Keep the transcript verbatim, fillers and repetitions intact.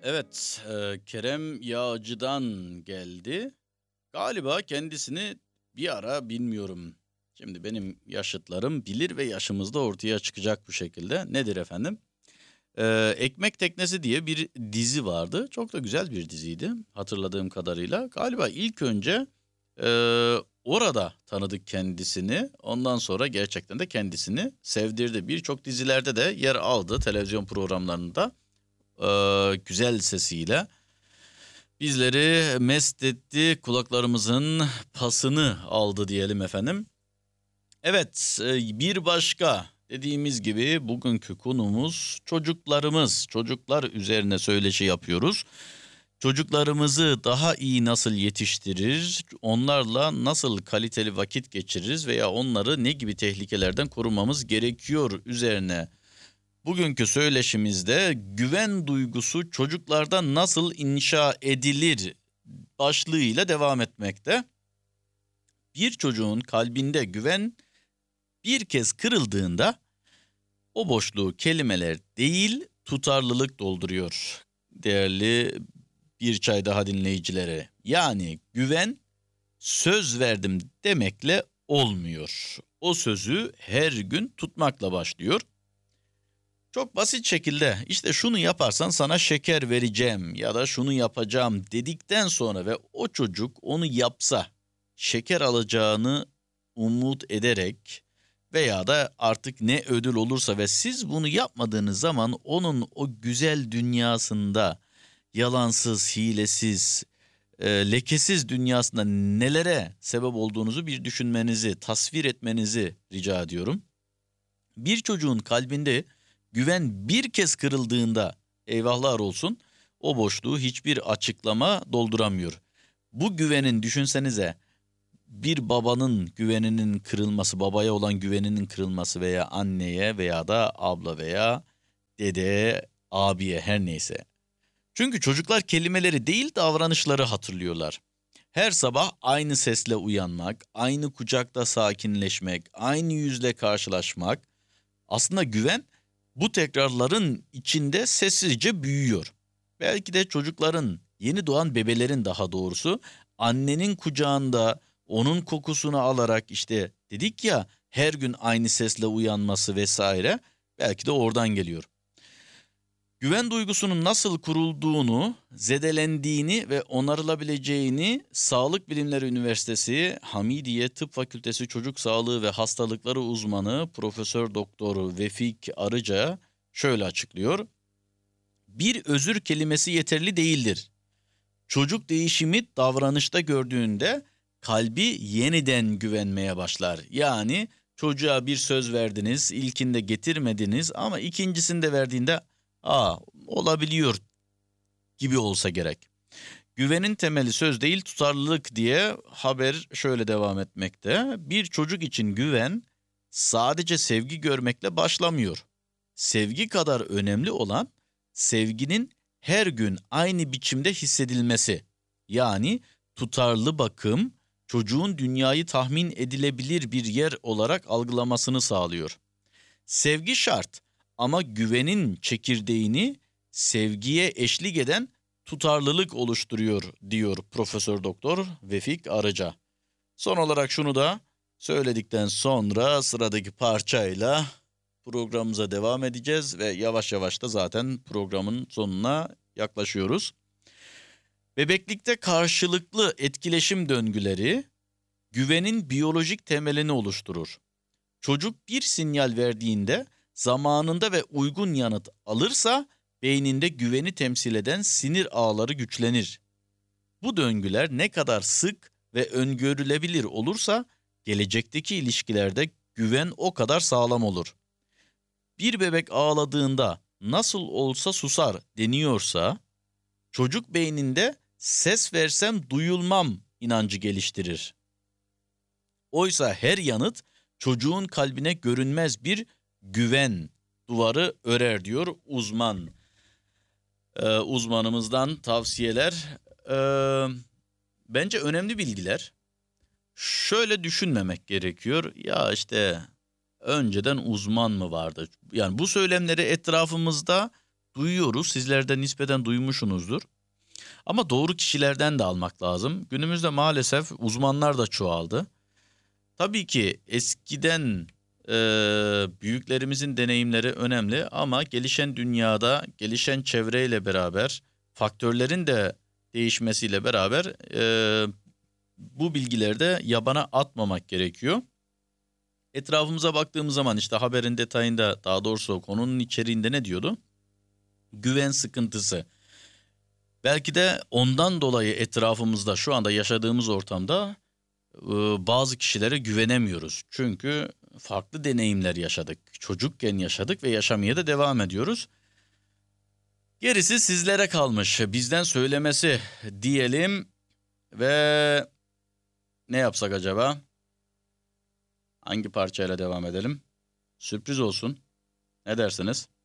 Evet, eee, Kerem Yağcı'dan geldi. Galiba kendisini bir ara bilmiyorum. Şimdi benim yaşıtlarım bilir ve yaşımız da ortaya çıkacak bu şekilde. Nedir efendim? Eee, Ekmek Teknesi diye bir dizi vardı. Çok da güzel bir diziydi hatırladığım kadarıyla. Galiba ilk önce eee, orada tanıdık kendisini. Ondan sonra gerçekten de kendisini sevdirdi. Birçok dizilerde de yer aldı televizyon programlarında. Eee, güzel sesiyle. Bizleri mest etti, kulaklarımızın pasını aldı diyelim efendim. Evet, e, bir başka dediğimiz gibi bugünkü konumuz çocuklarımız. Çocuklar üzerine söyleşi yapıyoruz. Çocuklarımızı daha iyi nasıl yetiştirir, onlarla nasıl kaliteli vakit geçiririz veya onları ne gibi tehlikelerden korumamız gerekiyor üzerine. Bugünkü söyleşimizde güven duygusu çocuklarda nasıl inşa edilir başlığıyla devam etmekte. Bir çocuğun kalbinde güven bir kez kırıldığında o boşluğu kelimeler değil tutarlılık dolduruyor. Değerli bir çay daha dinleyicilere. Yani güven söz verdim demekle olmuyor. O sözü her gün tutmakla başlıyor. Çok basit şekilde işte şunu yaparsan sana şeker vereceğim ya da şunu yapacağım dedikten sonra ve o çocuk onu yapsa şeker alacağını umut ederek veya da artık ne ödül olursa ve siz bunu yapmadığınız zaman onun o güzel dünyasında yalansız, hilesiz, e, lekesiz dünyasında nelere sebep olduğunuzu bir düşünmenizi, tasvir etmenizi rica ediyorum. Bir çocuğun kalbinde güven bir kez kırıldığında eyvahlar olsun o boşluğu hiçbir açıklama dolduramıyor. Bu güvenin düşünsenize bir babanın güveninin kırılması, babaya olan güveninin kırılması veya anneye veya da abla veya dede, abiye her neyse. Çünkü çocuklar kelimeleri değil davranışları hatırlıyorlar. Her sabah aynı sesle uyanmak, aynı kucakta sakinleşmek, aynı yüzle karşılaşmak. Aslında güven bu tekrarların içinde sessizce büyüyor. Belki de çocukların, yeni doğan bebelerin daha doğrusu annenin kucağında onun kokusunu alarak işte dedik ya her gün aynı sesle uyanması vesaire belki de oradan geliyor. Güven duygusunun nasıl kurulduğunu, zedelendiğini ve onarılabileceğini Sağlık Bilimleri Üniversitesi Hamidiye Tıp Fakültesi Çocuk Sağlığı ve Hastalıkları uzmanı Profesör Doktor Vefik Arıca şöyle açıklıyor. Bir özür kelimesi yeterli değildir. Çocuk değişimi davranışta gördüğünde kalbi yeniden güvenmeye başlar. Yani çocuğa bir söz verdiniz, ilkinde getirmediniz ama ikincisinde verdiğinde aa olabiliyor gibi olsa gerek. Güvenin temeli söz değil tutarlılık diye haber şöyle devam etmekte. Bir çocuk için güven sadece sevgi görmekle başlamıyor. Sevgi kadar önemli olan sevginin her gün aynı biçimde hissedilmesi. Yani tutarlı bakım çocuğun dünyayı tahmin edilebilir bir yer olarak algılamasını sağlıyor. Sevgi şart ama güvenin çekirdeğini sevgiye eşlik eden tutarlılık oluşturuyor diyor Profesör Doktor Vefik Arıca. Son olarak şunu da söyledikten sonra sıradaki parçayla programımıza devam edeceğiz ve yavaş yavaş da zaten programın sonuna yaklaşıyoruz. Bebeklikte karşılıklı etkileşim döngüleri güvenin biyolojik temelini oluşturur. Çocuk bir sinyal verdiğinde zamanında ve uygun yanıt alırsa beyninde güveni temsil eden sinir ağları güçlenir. Bu döngüler ne kadar sık ve öngörülebilir olursa gelecekteki ilişkilerde güven o kadar sağlam olur. Bir bebek ağladığında nasıl olsa susar deniyorsa çocuk beyninde ses versem duyulmam inancı geliştirir. Oysa her yanıt çocuğun kalbine görünmez bir güven duvarı örer diyor uzman. Ee, uzmanımızdan tavsiyeler. Ee, bence önemli bilgiler. Şöyle düşünmemek gerekiyor. Ya işte önceden uzman mı vardı? Yani bu söylemleri etrafımızda duyuyoruz. Sizler de nispeten duymuşsunuzdur. Ama doğru kişilerden de almak lazım. Günümüzde maalesef uzmanlar da çoğaldı. Tabii ki eskiden e, büyüklerimizin deneyimleri önemli ama gelişen dünyada, gelişen çevreyle beraber, faktörlerin de değişmesiyle beraber e, bu bilgileri de yabana atmamak gerekiyor. Etrafımıza baktığımız zaman işte haberin detayında, daha doğrusu konunun içeriğinde ne diyordu? Güven sıkıntısı. Belki de ondan dolayı etrafımızda şu anda yaşadığımız ortamda e, bazı kişilere güvenemiyoruz. Çünkü farklı deneyimler yaşadık. Çocukken yaşadık ve yaşamaya da devam ediyoruz. Gerisi sizlere kalmış. Bizden söylemesi diyelim ve ne yapsak acaba? Hangi parçayla devam edelim? Sürpriz olsun. Ne dersiniz?